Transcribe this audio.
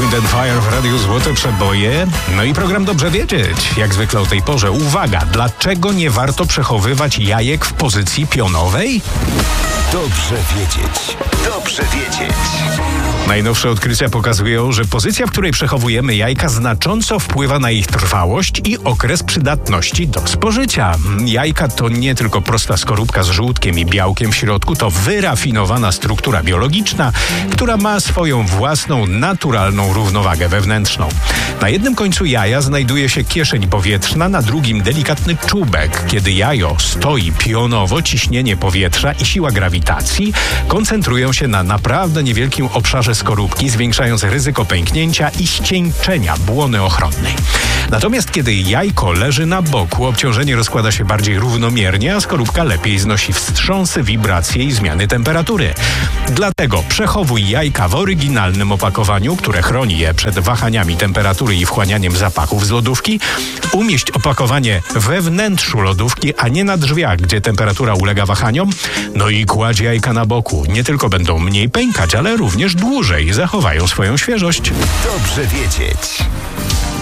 Wind and Fire w Radiu Złote Przeboje. No i program Dobrze Wiedzieć. Jak zwykle o tej porze. Uwaga, dlaczego nie warto przechowywać jajek w pozycji pionowej? Dobrze wiedzieć. Dobrze wiedzieć. Najnowsze odkrycia pokazują, że pozycja, w której przechowujemy jajka, znacząco wpływa na ich trwałość i okres przydatności do spożycia. Jajka to nie tylko prosta skorupka z żółtkiem i białkiem w środku, to wyrafinowana struktura biologiczna, która ma swoją własną, naturalną równowagę wewnętrzną. Na jednym końcu jaja znajduje się kieszeń powietrzna, na drugim delikatny czubek. Kiedy jajo stoi pionowo, ciśnienie powietrza i siła grawitacji koncentrują się na naprawdę niewielkim obszarze skorupki, zwiększając ryzyko pęknięcia i ścieńczenia błony ochronnej. Natomiast kiedy jajko leży na boku, obciążenie rozkłada się bardziej równomiernie, a skorupka lepiej znosi wstrząsy, wibracje i zmiany temperatury. Dlatego przechowuj jajka w oryginalnym opakowaniu, które chroni je przed wahaniami temperatury i wchłanianiem zapachów z lodówki. Umieść opakowanie we wnętrzu lodówki, a nie na drzwiach, gdzie temperatura ulega wahaniom. No i kładź jajka na boku. Nie tylko będą mniej pękać, ale również dłużej zachowają swoją świeżość. Dobrze wiedzieć.